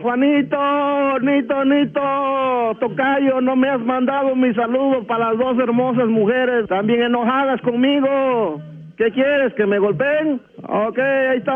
Juanito, Nito, tocayo, no me has mandado mis saludos para las dos hermosas mujeres, también enojadas conmigo. ¿Qué quieres, que me golpeen? Ok, ahí está.